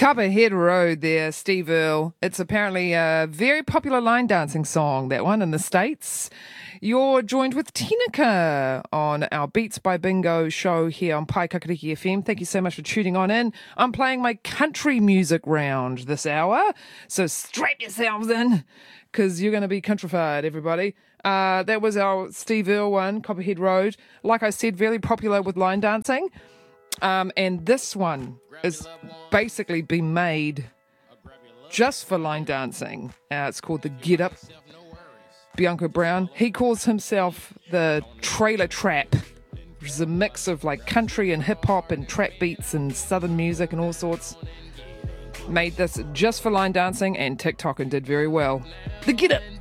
Copperhead Road there, Steve Earle. It's apparently a very popular line dancing song, that one, in the States. You're joined with Tinika on our Beats by Bingo show here on Paikakariki FM. Thank you so much for tuning on in. I'm playing my country music round this hour, so strap yourselves in, because you're going to be countrified, everybody. That was our Steve Earle one, Copperhead Road. Like I said, very popular with line dancing. And this one is basically been made just for line dancing. It's called the Get Up. Bianco Brown, he calls himself the Trailer Trap, which is a mix of like country and hip hop and trap beats and southern music and all sorts. Made this just for line dancing, and TikTok and did very well. The Get Up.